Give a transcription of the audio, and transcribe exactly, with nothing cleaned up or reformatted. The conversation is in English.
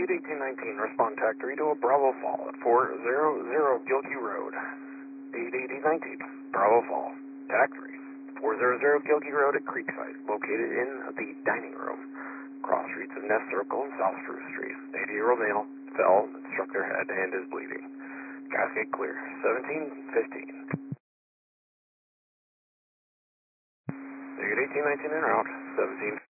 eight eighteen nineteen, respond TAC three to a Bravo Fall at four hundred Gilkey Road. eight eighteen nineteen, Bravo Fall, TAC three, four hundred Gilkey Road at Creekside, located in the dining room, cross streets of Nest Circle and South Spruce Street. eighty-year-old male fell and struck their head and is bleeding. Cascade clear, seventeen fifteen. eight eighteen nineteen en route, seventeen